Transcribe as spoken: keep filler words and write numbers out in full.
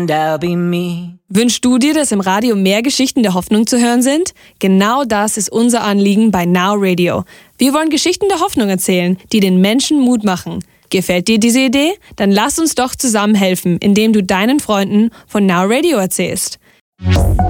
I'll be me. Wünschst du dir, dass im Radio mehr Geschichten der Hoffnung zu hören sind? Genau das ist unser Anliegen bei Now Radio. Wir wollen Geschichten der Hoffnung erzählen, die den Menschen Mut machen. Gefällt dir diese Idee? Dann lass uns doch zusammen helfen, indem du deinen Freunden von Now Radio erzählst.